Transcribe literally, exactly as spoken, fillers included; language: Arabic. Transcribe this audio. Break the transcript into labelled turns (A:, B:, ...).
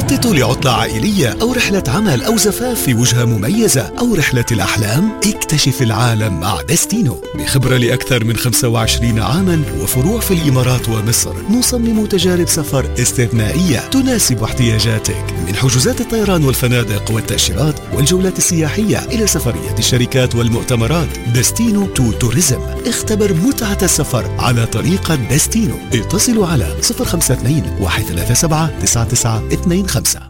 A: تخطط لعطلة عائلية أو رحلة عمل أو زفاف في وجهة مميزة أو رحلة الأحلام؟ اكتشف العالم مع دستينو. بخبرة لأكثر من خمسة وعشرين عاما وفروع في الإمارات ومصر، نصمم تجارب سفر استثنائية تناسب احتياجاتك، من حجوزات الطيران والفنادق والتأشيرات والجولات السياحية إلى سفرية الشركات والمؤتمرات. دستينو تو توريزم. اختبر متعة السفر على طريقة دستينو. اتصلوا على صفر خمسة اثنين واحد ثلاثة سبعة تسعة تسعة اثنين خمسة.